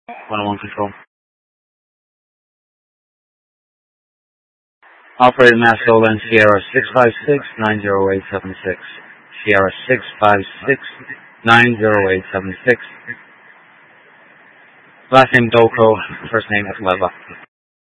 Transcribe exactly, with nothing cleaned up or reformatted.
one oh one Control. Operator Master Olan Sierra six five six nine zero eight seven six. Sierra six five six nine zero eight seven six. Last name Doko, first name Leva.